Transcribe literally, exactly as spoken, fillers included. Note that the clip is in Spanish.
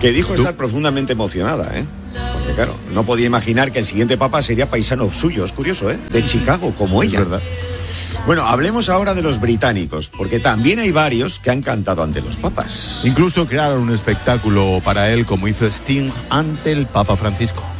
Que dijo estar profundamente emocionada, ¿eh? Porque claro, no podía imaginar que el siguiente papa sería paisano suyo, es curioso, ¿eh? De Chicago, como ella. Es verdad. Bueno, hablemos ahora de los británicos, porque también hay varios que han cantado ante los papas. Incluso crearon un espectáculo para él, como hizo Sting ante el Papa Francisco.